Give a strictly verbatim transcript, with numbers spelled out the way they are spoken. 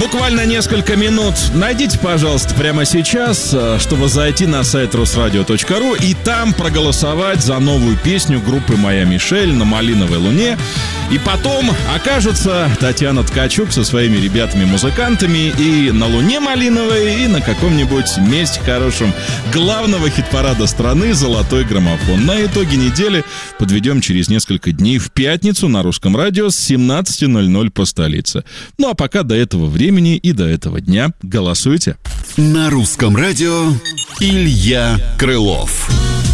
буквально несколько минут. Найдите, пожалуйста, прямо сейчас, чтобы зайти на сайт русрадио точка ру и там проголосовать за новую песню группы «Моя Мишель» «На малиновой луне». И потом окажется Татьяна Ткачук со своими ребятами-музыкантами и на луне малиновой, и на каком-нибудь месте хорошем главного хит-парада страны «Золотой граммофон». На итоге недели подведем через несколько дней в пятницу на Русском радио с семнадцати ноль-ноль по столице. Ну а пока до этого времени и до этого дня голосуйте. На Русском радио Илья Крылов.